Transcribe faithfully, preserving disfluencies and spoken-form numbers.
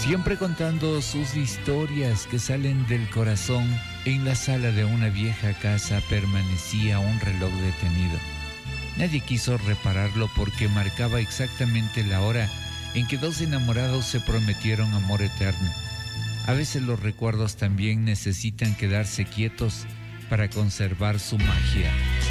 Siempre contando sus historias que salen del corazón, en la sala de una vieja casa permanecía un reloj detenido. Nadie quiso repararlo porque marcaba exactamente la hora en que dos enamorados se prometieron amor eterno. A veces los recuerdos también necesitan quedarse quietos para conservar su magia.